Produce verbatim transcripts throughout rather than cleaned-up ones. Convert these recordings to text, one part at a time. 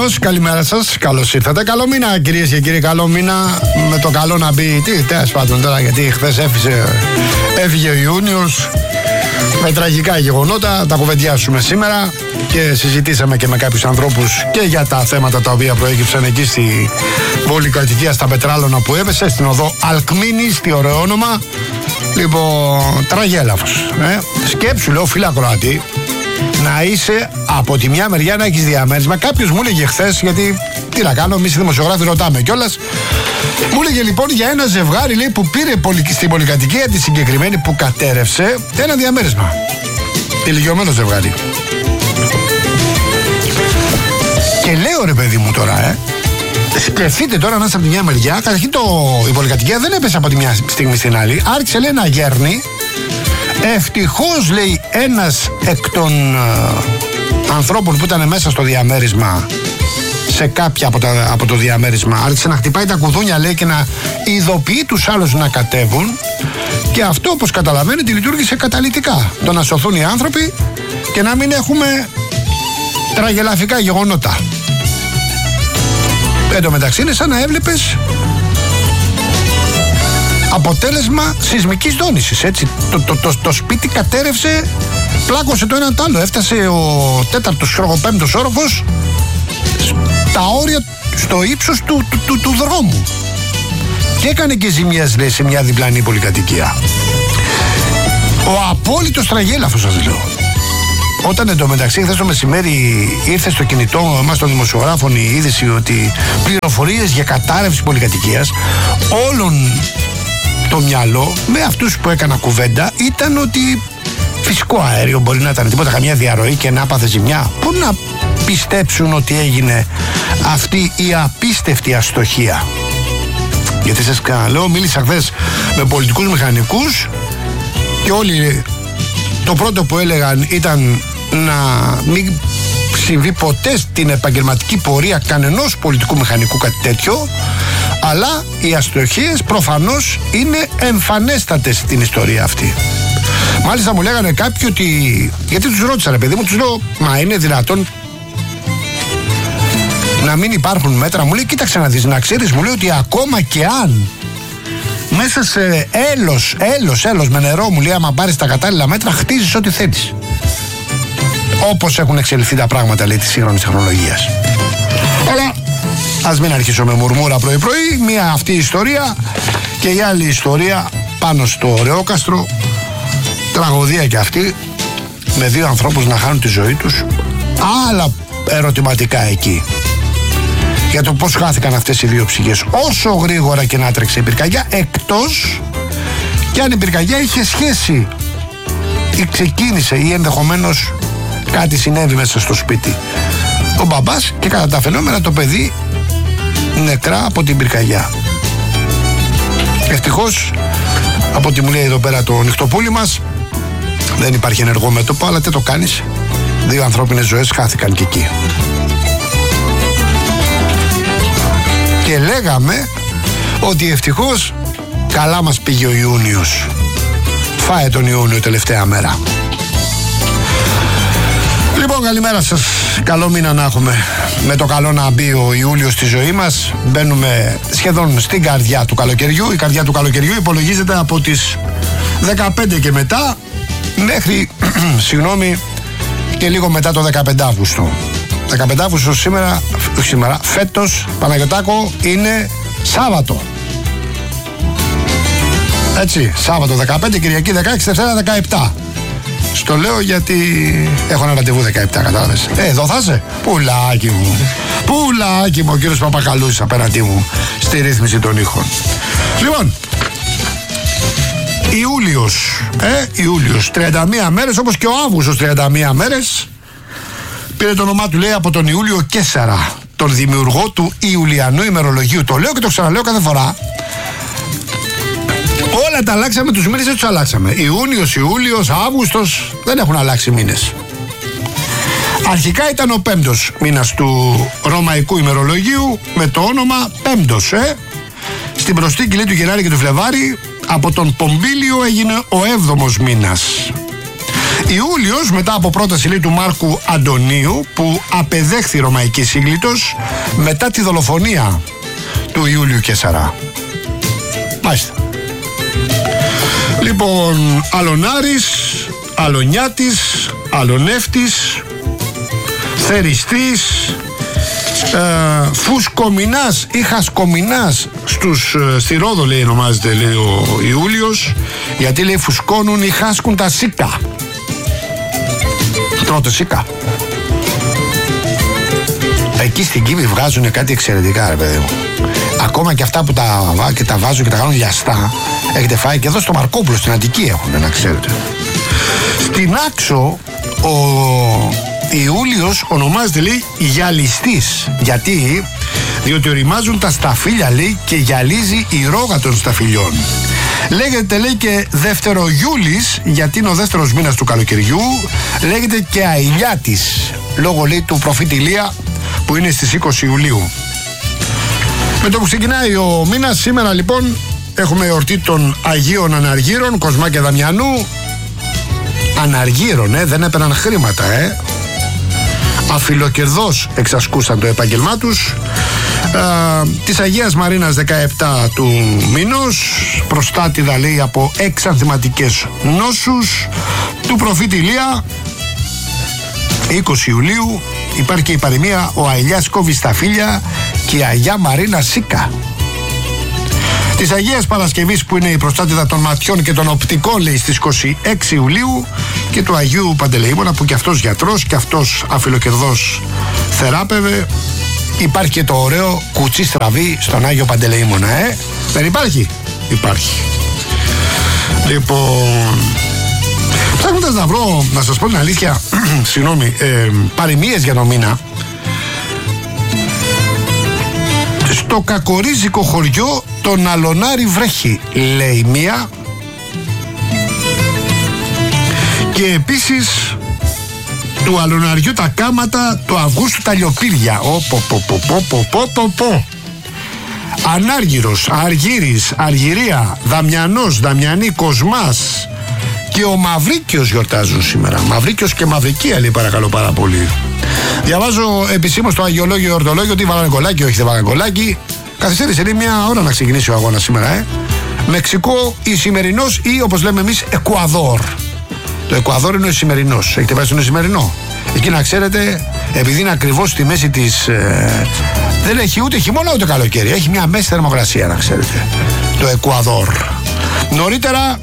Καλώς, καλημέρα σας. Καλώς ήρθατε. Καλό μήνα, κυρίες και κύριοι. Καλό μήνα. Με το καλό να μπει. Τι, τέλος πάντων τώρα, γιατί χθες έφυγε, έφυγε ο Ιούνιος. Με τραγικά γεγονότα. Τα κουβεντιάσουμε σήμερα. Και συζητήσαμε και με κάποιους ανθρώπους και για τα θέματα τα οποία προέκυψαν εκεί στη πολυκατοικία στα Πετράλωνα που έπεσε, στην οδό Αλκμίνης, τι ωραίο όνομα. Λοιπόν, τραγέλαφος. Ε. Σκέψου, λέω, φίλα Κροατή, να είσαι από τη μια μεριά να έχεις διαμέρισμα. Κάποιος μου έλεγε χθες, γιατί τι να κάνω, εμείς οι δημοσιογράφοι ρωτάμε κιόλας. Μου έλεγε λοιπόν για ένα ζευγάρι, λέει, που πήρε στην πολυκατοικία τη συγκεκριμένη που κατέρευσε ένα διαμέρισμα. Ηλικιωμένο ζευγάρι. Και λέω, ρε παιδί μου τώρα, ε, σκεφτείτε τώρα να είστε από τη μια μεριά. Καταρχήν το, η πολυκατοικία δεν έπεσε από τη μια στιγμή στην άλλη. Άρχισε, λέει, να γέρνει. Ευτυχώς, λέει, ένας εκ των ε, ανθρώπων που ήταν μέσα στο διαμέρισμα, σε κάποια από, τα, από το διαμέρισμα, άρχισε να χτυπάει τα κουδούνια, λέει, και να ειδοποιεί τους άλλους να κατέβουν. Και αυτό, όπως καταλαβαίνετε, λειτουργήσε καταλυτικά. Το να σωθούν οι άνθρωποι και να μην έχουμε τραγελαφικά γεγονότα. Εν τω μεταξύ είναι σαν να έβλεπες αποτέλεσμα σεισμικής δόνησης, έτσι. Το, το, το, το σπίτι κατέρευσε, πλάκωσε το ένα το άλλο. Έφτασε ο τέταρτος, ο πέμπτος όροφος στα όρια, στο ύψος του, του, του, του δρόμου. Και έκανε και ζημιές, λέει, σε μια διπλανή πολυκατοικία. Ο απόλυτος τραγέλαφος, σας λέω. Όταν εντωμεταξύ χθες το μεσημέρι ήρθε στο κινητό μας των δημοσιογράφων η είδηση ότι πληροφορίες για κατάρρευση πολυκατοικίας, όλων το μυαλό με αυτούς που έκανα κουβέντα ήταν ότι φυσικό αέριο μπορεί να ήταν, τίποτα, καμιά διαρροή και να έπαθε ζημιά. Πού να πιστέψουν ότι έγινε αυτή η απίστευτη αστοχία? Γιατί σας λέω, μίλησα χθες με πολιτικούς μηχανικούς και όλοι το πρώτο που έλεγαν ήταν να μην συμβεί ποτέ στην επαγγελματική πορεία κανενός πολιτικού μηχανικού κάτι τέτοιο, αλλά οι αστοχίες προφανώς είναι εμφανέστατες στην ιστορία αυτή. Μάλιστα μου λέγανε κάποιοι ότι, γιατί τους ρώτησα, ρε παιδί μου, τους λέω, μα είναι δυνατόν να μην υπάρχουν μέτρα? Μου λέει, κοίταξε να δεις, να ξέρεις, μου λέει, ότι ακόμα και αν μέσα σε έλος, έλος, έλος με νερό, μου λέει, άμα πάρεις τα κατάλληλα μέτρα, χτίζεις ό,τι θέλεις. Όπως έχουν εξελιχθεί τα πράγματα, λέει, της σύγχρονης τεχνολογίας. Αλλά ας μην αρχίσω με μουρμούρα πρωί-πρωί. Μία αυτή η ιστορία και η άλλη ιστορία πάνω στο Ρεόκαστρο. Τραγωδία και αυτή, με δύο ανθρώπους να χάνουν τη ζωή τους. Άλλα ερωτηματικά εκεί για το πώς χάθηκαν αυτές οι δύο ψυχές, όσο γρήγορα και να τρέξει η πυρκαγιά, εκτός και αν η πυρκαγιά είχε σχέση ή ξεκίνησε ή ενδεχομένως κάτι συνέβη μέσα στο σπίτι. Ο μπαμπάς και κατά τα φαινόμενα το παιδί νεκρά από την πυρκαγιά. Ευτυχώς, από ό,τι μου λέει εδώ πέρα το νυχτοπούλι μας, δεν υπάρχει ενεργό μέτωπο, αλλά τι το κάνεις, δύο ανθρώπινες ζωές χάθηκαν και εκεί. Και λέγαμε ότι ευτυχώς καλά μας πήγε ο Ιούνιος. Φάε τον Ιούνιο τελευταία μέρα. Λοιπόν, καλημέρα σας. Καλό μήνα να έχουμε. Με το καλό να μπει ο Ιούλιος στη ζωή μας. Μπαίνουμε σχεδόν στην καρδιά του καλοκαιριού. Η καρδιά του καλοκαιριού υπολογίζεται από τις δεκαπέντε και μετά μέχρι, συγγνώμη, και λίγο μετά το δεκαπέντε Αυγούστου. δεκαπέντε Αυγούστου σήμερα, σήμερα, φέτος, Παναγιωτάκο, είναι Σάββατο. Έτσι, Σάββατο δεκαπέντε, Κυριακή δεκαέξι, Δευτέρα δεκαεπτά. Στο λέω γιατί έχω ένα ραντεβού δεκαεπτά, κατάλαβες. Ε, εδώ θα είσαι. Πουλάκι μου. Πουλάκι μου, ο κύριος Παπακαλούς απέναντί μου στη ρύθμιση των ήχων. Λοιπόν, Ιούλιος, ε, Ιούλιος, τριάντα μία μέρες, όπως και ο Αύγουστος τριάντα μία μέρες. Πήρε το όνομά του, λέει, από τον Ιούλιο Κέσσαρα, τον δημιουργό του Ιουλιανού ημερολογίου. Το λέω και το ξαναλέω κάθε φορά. Όλα τα αλλάξαμε, τους μήνες δεν τους αλλάξαμε. Ιούνιος, Ιούλιος, Αύγουστος, δεν έχουν αλλάξει μήνες. Αρχικά ήταν ο πέμπτος μήνας του ρωμαϊκού ημερολογίου με το όνομα Πέμπτος, ε. Στην προσθήκη, λέει, του Γενάρη και του Φλεβάρη, από τον Πομπίλιο έγινε ο έβδομος μήνας. Ιούλιος, μετά από πρόταση λέει του Μάρκου Αντωνίου, που απεδέχθη Ρωμαϊκή Σύγκλιτος μετά τη δολοφονία του Ιούλιου Καισαρά. Μάλιστα. Λοιπόν, Αλωνάρης, Αλωνιάτης, Αλωνεύτης, Θεριστής, ε, Φουσκομινάς ή Χασκομινάς στους, στη Ρόδο λέει ονομάζεται λέει ο Ιούλιος, γιατί λέει φουσκώνουν ή χάσκουν τα σίκα. Τρώτε σίκα. Εκεί στην Κύπη βγάζουν κάτι εξαιρετικά ρε παιδί μου. Ακόμα και αυτά που τα, και τα βάζουν και τα κάνουν λιαστά. Έχετε φάει και εδώ στο Μαρκόπουλο στην Αττική έχουν, να ξέρετε. Στην Άξο ο Ιούλιος ονομάζεται λέει γυαλιστής. Γιατί? Διότι οριμάζουν τα σταφύλια λέει και γυαλίζει η ρόγα των σταφυλιών. Λέγεται λέει και Δευτερογιούλης, γιατί είναι ο δεύτερος μήνας του καλοκαιριού. Λέγεται και Αηλιάτης, λόγω λέει του προφήτη Ηλία που είναι στις είκοσι Ιουλίου. Με το που ξεκινάει ο μήνας, σήμερα λοιπόν έχουμε εορτή των Αγίων Αναργύρων, Κοσμά και Δαμιανού. Αναργύρων, ε, δεν έπαιρναν χρήματα, ε. Αφιλοκερδώς εξασκούσαν το επάγγελμά τους. Ε, της Αγίας Μαρίνας δεκαεπτά του μήνος, προστάτηδα λέει από εξανθηματικές νόσους, του προφήτη Ηλία είκοσι Ιουλίου. Υπάρχει και η παροιμία ο Αηλιάς κόβει στα φύλλα και η Αγιά Μαρίνα σίκα. Της Αγίας Παρασκευής που είναι η προστάτηδα των ματιών και των οπτικών λέει στις είκοσι έξι Ιουλίου, και του Αγίου Παντελεήμωνα που και αυτός γιατρός και αυτός αφιλοκερδός θεράπευε. Υπάρχει και το ωραίο κουτσί στραβή στον Άγιο Παντελεήμωνα, ε. Δεν υπάρχει? Υπάρχει. Λοιπόν, ψάχνοντας να βρω, να σας πω την αλήθεια, συγγνώμη, ε, παροιμίες για το μήνα, στο κακορίζικο χωριό τον Αλωνάρι βρέχει, λέει μία. Και επίσης του Αλωναριού τα κάματα, του Αυγούστου τα λιοπύρια. Ω, πο, πο, πο, πο, πο, πο, πο, πο. Ανάργυρος, Αργύρης, Αργυρία, Δαμιανός, Δαμιανή, Κοσμάς και ο Μαυρίκιος γιορτάζουν σήμερα. Μαυρίκιος και Μαυρικία λέει παρακαλώ πάρα πολύ. Διαβάζω επισήμως το Αγιολόγιο Ορτολόγιο ότι βάλανε κολλάκι, όχι δεν βάλανε κολλάκι. Καθυστέρησε λέει μια ώρα να ξεκινήσει ο αγώνας σήμερα, ε. Μεξικό η σημερινός ή όπως λέμε εμείς Εκουαδόρ. Το Εκουαδόρ είναι ο σημερινός. Έχετε πάει στον σημερινό? Εκεί να ξέρετε, επειδή είναι ακριβώς στη μέση της. Ε, δεν έχει ούτε χειμώνα ούτε καλοκαίρι. Έχει μια μέση θερμοκρασία, να ξέρετε. Το Εκουαδόρ. Νωρίτερα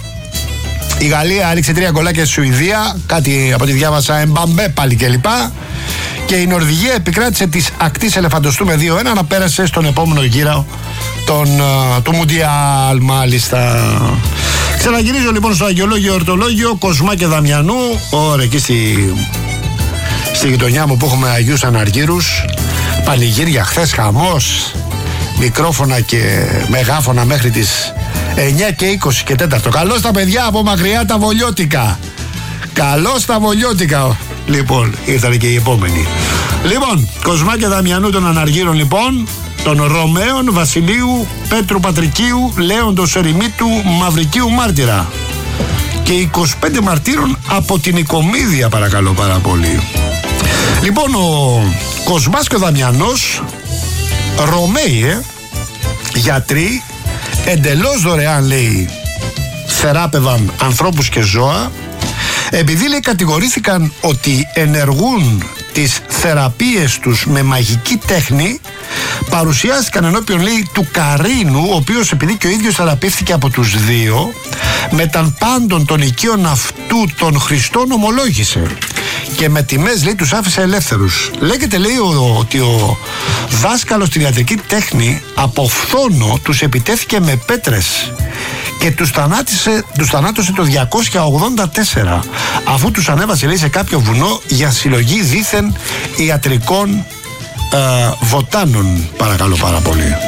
η Γαλλία έριξε τρία γκολάκια στη Σουηδία. Κάτι από ό,τι διάβασα, Εμπαμπέ πάλι κλπ. Και η Νορβηγία επικράτησε της ακτής ελεφαντοστού με δύο ένα, να πέρασε στον επόμενο γύρο τον, uh, του Μουντιάλ, μάλιστα. Ξαναγυρίζω λοιπόν στο Αγιολόγιο Ορτολόγιο, Κοσμά και Δαμιανού. Ωραία, εκεί στη, στη γειτονιά μου που έχουμε Αγίους Αναργύρους. Πανηγύρια χθες, χαμός. Μικρόφωνα και μεγάφωνα μέχρι τις εννιά και είκοσι και τέταρτο. Καλώς τα παιδιά από μακριά τα Βολιώτικα. Καλώς τα Βολιώτικα. Λοιπόν, ήρθαν και οι επόμενοι. Λοιπόν, Κοσμά και Δαμιανού των Αναργύρων λοιπόν, των Ρωμαίων, Βασιλείου, Πέτρου Πατρικίου, Λέοντος Ερημίτου, Μαυρικίου Μάρτυρα. Και είκοσι πέντε μαρτύρων από την Οικομίδια, παρακαλώ πάρα πολύ. Λοιπόν, ο Κοσμάς και ο Δαμιανός, Ρωμαίοι, ε, γιατροί, εντελώς δωρεάν λέει, θεράπευαν ανθρώπους και ζώα. Επειδή λέει κατηγορήθηκαν ότι ενεργούν τις θεραπείες τους με μαγική τέχνη, παρουσιάστηκαν ενώπιον λέει του Καρίνου, ο οποίος επειδή και ο ίδιος θεραπεύτηκε από τους δύο, μεταν πάντων των οικείων αυτού των Χριστών ομολόγησε και με τιμές λέει τους άφησε ελεύθερους. Λέγεται λέει ο, ότι ο δάσκαλος στην ιατρική τέχνη από φθόνο τους επιτέθηκε με πέτρες και τους θανάτισε, τους θανάτωσε το διακόσια ογδόντα τέσσερα, αφού τους ανέβασε λέει σε κάποιο βουνό για συλλογή δήθεν ιατρικών ε, βοτάνων, παρακαλώ πάρα πολύ.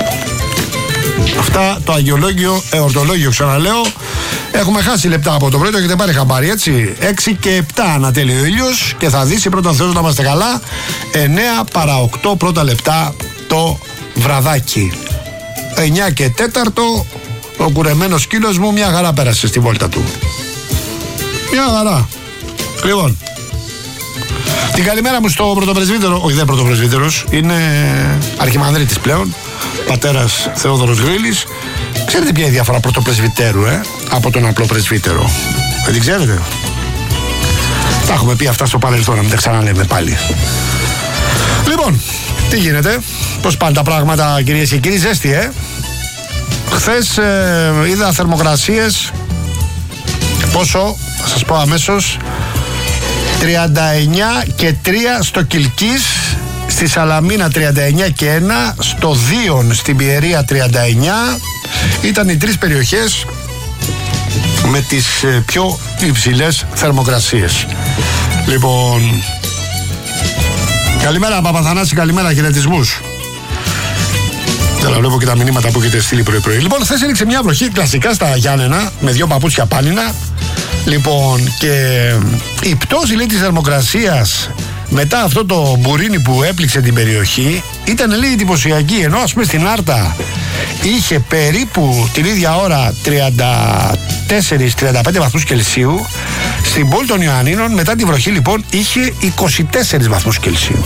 Αυτά το Αγιολόγιο Εορτολόγιο, ξαναλέω. Έχουμε χάσει λεπτά από το πρωί, το έχετε πάρει χαμπάρι, έτσι. έξι και επτά ανατέλει ο ήλιος και θα δύσει πρώτα Θεός να είμαστε καλά. εννέα παρά οκτώ πρώτα λεπτά το βραδάκι. εννιά και τέταρτο ο κουρεμένος σκύλος μου μια χαρά πέρασε στη βόλτα του. Μια χαρά. Λοιπόν, την καλημέρα μου στο πρωτοπρεσβύτερο, όχι δεν πρωτοπρεσβύτερος, είναι αρχιμανδρίτης πλέον, πατέρας Θεόδωρος Γρήλης. Ξέρετε ποια είναι η διαφορά πρωτοπρεσβυτέρου ε, από τον απλό πρεσβύτερο? Δεν την ξέρετε? Τα έχουμε πει αυτά στο παρελθόν, να μην τα ξαναλέμε πάλι. Λοιπόν, τι γίνεται, πώς πάνε τα πράγματα κυρίες και κύριοι? Ζέστη, ε. Χθες ε, είδα θερμοκρασίες, πόσο, θα σας πω αμέσως, τριάντα εννιά και τρία στο Κιλκής, στη Σαλαμίνα τριάντα εννιά και ένα, στο Δίον στην Πιερία τριάντα εννιά. Ήταν οι τρεις περιοχές με τις ε, πιο υψηλές θερμοκρασίες. Λοιπόν, καλημέρα Παπαθανάση, καλημέρα, χαιρετισμούς. Τώρα βλέπω και τα μηνύματα που έχετε στείλει πρωί-πρωί. Λοιπόν, χθες έριξε μια βροχή κλασικά στα Γιάννενα με δύο παπούτσια πάνινα. Λοιπόν, και η πτώση, λέει, της θερμοκρασίας μετά αυτό το μπουρίνι που έπληξε την περιοχή ήταν, λέει, εντυπωσιακή. Ενώ ας πούμε στην Άρτα είχε περίπου την ίδια ώρα τριάντα τέσσερα τριάντα πέντε βαθμούς Κελσίου, στην πόλη των Ιωαννίνων μετά τη βροχή λοιπόν είχε είκοσι τέσσερις βαθμούς Κελσίου.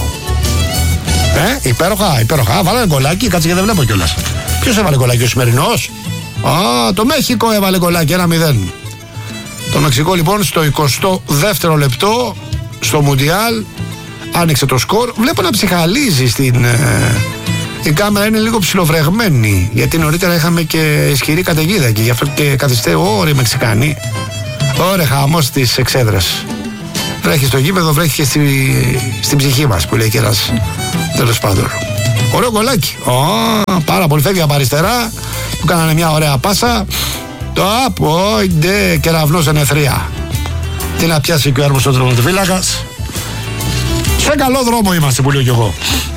Ε, υπέροχα, υπέροχα. Βάλανε γκολάκι, κάτσε και δεν βλέπω κιόλας. Ποιος έβαλε γκολάκι, ο σημερινός? Α, το Μέχικο έβαλε γκολάκι, ένα μηδέν. Το Μεξικό λοιπόν στο εικοστό δεύτερο λεπτό στο Μουντιάλ άνοιξε το σκορ. Βλέπω να ψυχαλίζει στην... Ε, η κάμερα είναι λίγο ψιλοβρεγμένη, γιατί νωρίτερα είχαμε και ισχυρή καταιγίδα και γι' αυτό και καθιστέ όροι Μεξικάνοι. Ωραία, χαμός της εξέδρας. Βρέχει στο γήπεδο, βρέχει και στη, στην ψυχή μας, που λέει και ένας, τέλος πάντων. Ωραίο γκολάκι. Oh, πάρα πολύ, φεύγει από αριστερά, του κάνανε μια ωραία πάσα. Το από, ντε, κεραυνός εν εθρία. Τι να πιάσει και ο έρμος ο τερματοφύλακας. Σε καλό δρόμο είμαστε, που λέω κι εγώ.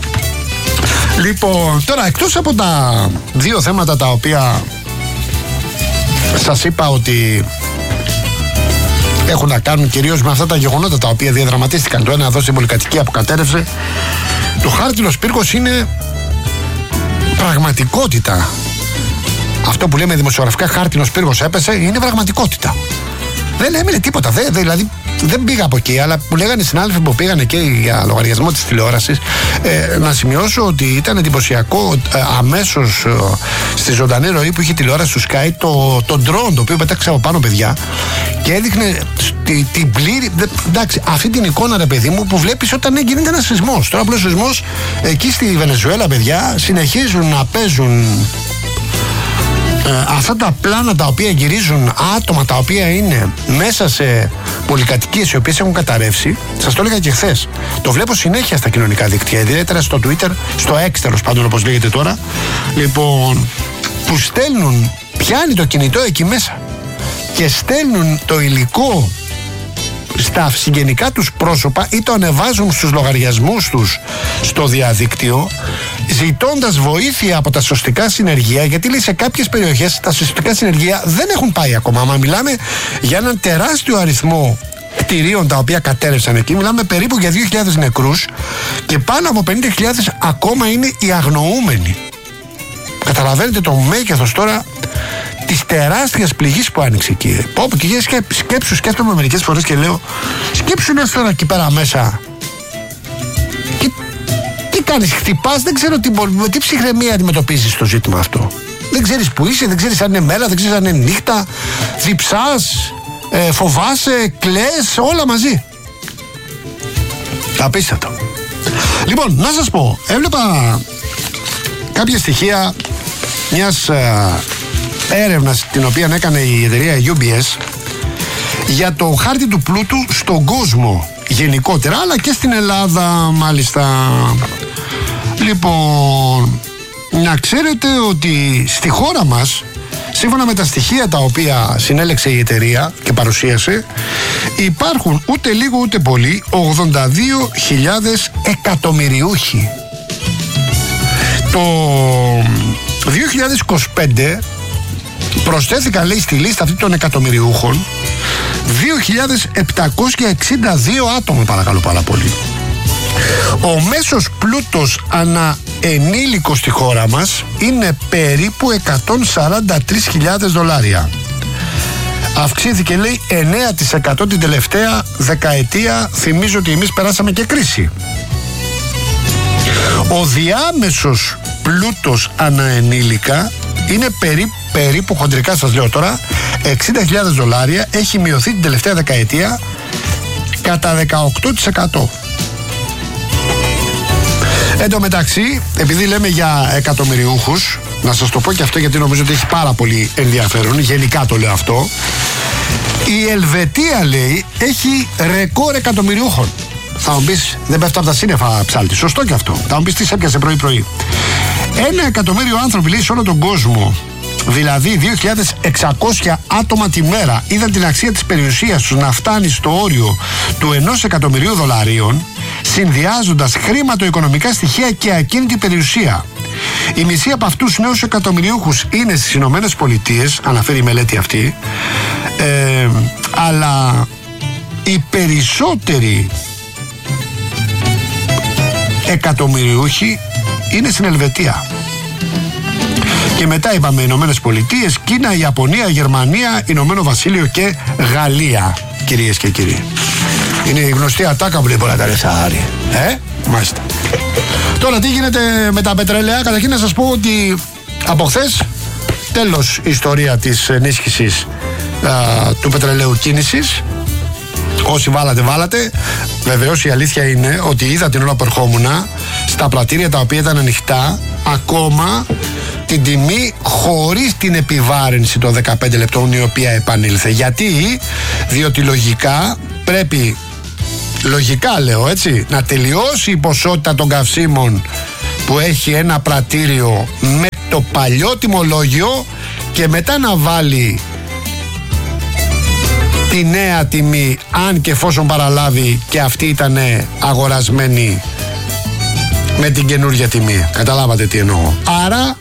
Λοιπόν, τώρα εκτός από τα δύο θέματα τα οποία σας είπα ότι έχουν να κάνουν κυρίως με αυτά τα γεγονότα τα οποία διαδραματίστηκαν, το ένα εδώ στην πολυκατοικία που κατέρευσε, το χάρτινος πύργος είναι πραγματικότητα. Αυτό που λέμε δημοσιογραφικά χάρτινος πύργος έπεσε είναι πραγματικότητα. Δεν έμεινε τίποτα, δε, δε, δηλαδή δεν πήγα από εκεί, αλλά που λέγανε οι συνάδελφοι που πήγαν εκεί για λογαριασμό της τηλεόρασης, ε, να σημειώσω ότι ήταν εντυπωσιακό ε, αμέσως ε, στη ζωντανή ροή που είχε τηλεόραση του Sky το, το drone το οποίο πέταξε από πάνω, παιδιά, και έδειχνε την τη πλήρη, δε, εντάξει, αυτή την εικόνα, ρε παιδί μου, που βλέπεις όταν γίνεται ένας σεισμός. Τώρα απλός σεισμός εκεί στη Βενεζουέλα, παιδιά, συνεχίζουν να παίζουν Ε, αυτά τα πλάνα τα οποία γυρίζουν άτομα τα οποία είναι μέσα σε πολυκατοικίες οι οποίες έχουν καταρρεύσει. Σας το έλεγα και χθες. Το βλέπω συνέχεια στα κοινωνικά δίκτυα, ιδιαίτερα στο Twitter, στο X τέλος πάντων όπως λέγεται τώρα. Λοιπόν, που στέλνουν, πιάνει το κινητό εκεί μέσα και στέλνουν το υλικό στα συγγενικά τους πρόσωπα ή το ανεβάζουν στους λογαριασμούς τους στο διαδίκτυο, ζητώντας βοήθεια από τα σωστικά συνεργεία, γιατί λέει σε κάποιες περιοχές τα σωστικά συνεργεία δεν έχουν πάει ακόμα. Μα μιλάμε για έναν τεράστιο αριθμό κτηρίων τα οποία κατέρευσαν εκεί, μιλάμε περίπου για δύο χιλιάδες νεκρούς και πάνω από πενήντα χιλιάδες ακόμα είναι οι αγνοούμενοι. Καταλαβαίνετε το μέγεθος τώρα της τεράστιας πληγής που άνοιξε εκεί. Πω, και σκέψου, σκέφτομαι μερικές φορές και λέω, σκέψου να τώρα εκεί πέρα μέσα. Και τι κάνεις, χτυπάς, δεν ξέρω τι, τι ψυχραιμία αντιμετωπίζεις το ζήτημα αυτό. Δεν ξέρεις που είσαι, δεν ξέρεις αν είναι μέρα, δεν ξέρεις αν είναι νύχτα, διψάς, ε, φοβάσαι, κλαις, όλα μαζί. Απίστευτο. Λοιπόν, να σας πω, έβλεπα κάποια στοιχεία μιας ε, έρευνας την οποία έκανε η εταιρεία γιου μπι ες για το χάρτη του πλούτου στον κόσμο γενικότερα, αλλά και στην Ελλάδα μάλιστα. Λοιπόν, να ξέρετε ότι στη χώρα μας, σύμφωνα με τα στοιχεία τα οποία συνέλεξε η εταιρεία και παρουσίασε, υπάρχουν ούτε λίγο ούτε πολύ ογδόντα δύο χιλιάδες εκατομμυριούχοι. Το δύο χιλιάδες είκοσι πέντε προσθέθηκαν, λέει, στη λίστα αυτή των εκατομμυριούχων δύο χιλιάδες επτακόσια εξήντα δύο άτομα, παρακαλώ πάρα πολύ. Ο μέσος πλούτος ανά ενήλικο στη χώρα μας είναι περίπου εκατόν σαράντα τρεις χιλιάδες δολάρια. αυξήθηκε, λέει, εννέα τοις εκατό την τελευταία δεκαετία. Θυμίζω ότι εμείς περάσαμε και κρίση. Ο διάμεσος πλούτος αναενήλικα είναι περί, περίπου, χοντρικά σας λέω τώρα, εξήντα χιλιάδες δολάρια. Έχει μειωθεί την τελευταία δεκαετία κατά δεκαοκτώ τοις εκατό. Εν τω μεταξύ, επειδή λέμε για εκατομμυριούχους, να σας το πω και αυτό γιατί νομίζω ότι έχει πάρα πολύ ενδιαφέρον, γενικά το λέω αυτό. Η Ελβετία, λέει, έχει ρεκόρ εκατομμυριούχων. Θα μου πεις, δεν πέφτω από τα σύννεφα, ψάλτη. Σωστό και αυτό. Θα μου πεις, τι σε έπιασε πρωί-πρωί. Ένα εκατομμύριο άνθρωποι, λέει, σε όλο τον κόσμο, δηλαδή δύο χιλιάδες εξακόσια άτομα τη μέρα, είδαν την αξία της περιουσίας τους να φτάνει στο όριο του ενός εκατομμυρίου δολαρίων, συνδυάζοντας χρηματοοικονομικά στοιχεία και ακίνητη περιουσία. Η μισή από αυτούς τους νέους εκατομμυριούχους είναι στις Ηνωμένες Πολιτείες, αναφέρει η μελέτη αυτή, ε, αλλά οι περισσότεροι εκατομμυριούχοι είναι στην Ελβετία. Και μετά είπαμε Ηνωμένες Πολιτείες, Κίνα, Ιαπωνία, Γερμανία, Ηνωμένο Βασίλειο και Γαλλία, κυρίες και κύριοι. Είναι η γνωστή ατάκα που λέει πολλά τα ρεσάρι. Ε, μάλιστα. Τώρα τι γίνεται με τα πετρέλαια? Καταρχήν να σας πω ότι από χθες τέλος η ιστορία της ενίσχυσης α, του πετρελαίου κίνησης. Όσοι βάλατε, βάλατε. Βεβαίως η αλήθεια είναι ότι είδα την ώρα που ερχόμουν στα πρατήρια τα οποία ήταν ανοιχτά ακόμα την τιμή χωρίς την επιβάρυνση των δεκαπέντε λεπτών η οποία επανήλθε. Γιατί? Διότι λογικά πρέπει, λογικά λέω έτσι, να τελειώσει η ποσότητα των καυσίμων που έχει ένα πρατήριο με το παλιό τιμολόγιο και μετά να βάλει τη νέα τιμή, αν και εφόσον παραλάβει και αυτή ήταν αγορασμένη με την καινούργια τιμή. Καταλάβατε τι εννοώ. Άρα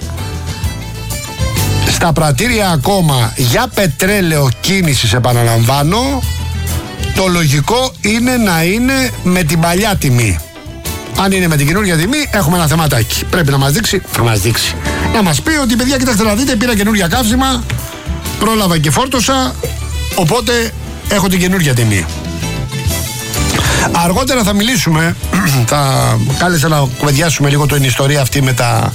στα πρατήρια ακόμα για πετρέλαιο κίνησης, επαναλαμβάνω, το λογικό είναι να είναι με την παλιά τιμή. Αν είναι με την καινούργια τιμή, έχουμε ένα θεματάκι. Πρέπει να μας δείξει, θα μας δείξει. Να μας πει ότι, παιδιά, κοιτάξτε να δείτε, πήρα καινούργια καύσιμα, πρόλαβα και φόρτωσα, οπότε έχω την καινούργια τιμή. Αργότερα θα μιλήσουμε, θα κάλεσα να κουβεντιάσουμε λίγο την ιστορία αυτή με τα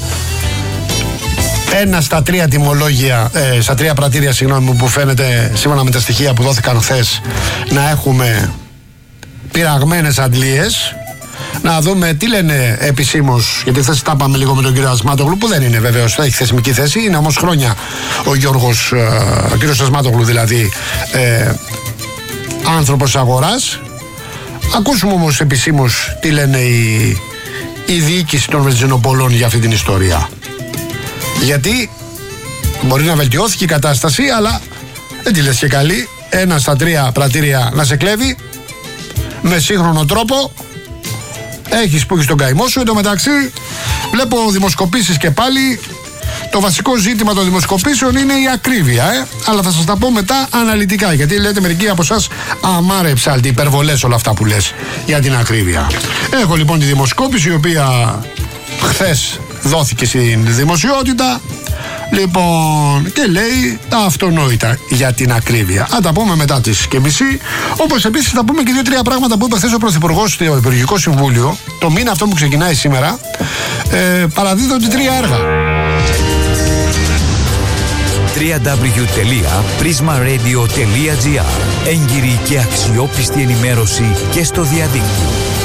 ένα στα τρία τιμολόγια, ε, στα τρία πρατήρια, συγγνώμη, που φαίνεται σύμφωνα με τα στοιχεία που δόθηκαν χθες να έχουμε πειραγμένες αντλίες. Να δούμε τι λένε επισήμως, γιατί χθες τα πάμε λίγο με τον κύριο Ασμάτογλου, που δεν είναι βεβαίως, θα έχει θεσμική θέση, είναι όμως χρόνια ο Γιώργος, ε, ο κύριος Ασμάτογλου δηλαδή, ε, άνθρωπος αγοράς. Ακούσουμε όμως επισήμως τι λένε η, η διοίκηση των βενζινοπολών για αυτή την ιστορία. Γιατί μπορεί να βελτιώθηκε η κατάσταση, αλλά δεν τη λες και καλή. Ένα στα τρία πρατήρια να σε κλέβει με σύγχρονο τρόπο. Έχεις που έχεις τον καημό σου. Εν τω μεταξύ βλέπω δημοσκοπήσεις και πάλι. Το βασικό ζήτημα των δημοσκοπήσεων είναι η ακρίβεια, ε? Αλλά θα σας τα πω μετά αναλυτικά. Γιατί λέτε μερικοί από εσάς, αμάρε ψάλτη, υπερβολές όλα αυτά που λες για την ακρίβεια. Έχω λοιπόν τη δημοσκόπηση, η οποία χθες δόθηκε στην δημοσιότητα. Λοιπόν, και λέει τα αυτονόητα για την ακρίβεια. Θα τα πούμε μετά τις και μισή. Όπως επίσης θα πούμε και δύο-τρία πράγματα που είπε χθες ο Πρωθυπουργός στο Υπουργικό Συμβούλιο. Το μήνα αυτό που ξεκινάει σήμερα, ε, παραδίδονται τρία έργα. double-u double-u double-u τελεία πρίσμα ρέιντιο τελεία τζι άρ. Έγκυρη και αξιόπιστη ενημέρωση και στο διαδίκτυο.